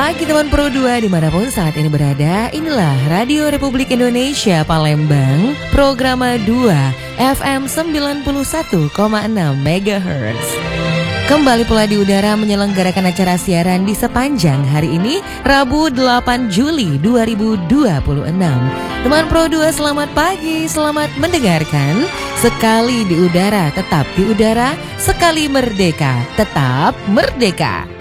pagi teman Pro 2 dimanapun saat ini berada. Inilah Radio Republik Indonesia Palembang, Programa 2 FM 91,6 MHz. Kembali pula di udara menyelenggarakan acara siaran di sepanjang hari ini, Rabu 8 Juli 2026. Teman Pro 2 selamat pagi, selamat mendengarkan. Sekali di udara, tetap di udara. Sekali merdeka, tetap merdeka.